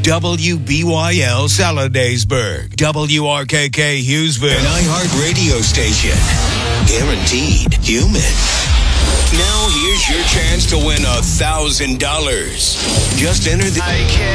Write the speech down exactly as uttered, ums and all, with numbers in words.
W B Y L Saladaysburg, W R K K Hughesville, an iHeart radio station. Guaranteed human. Now here's your chance to win a thousand dollars. Just enter the I can't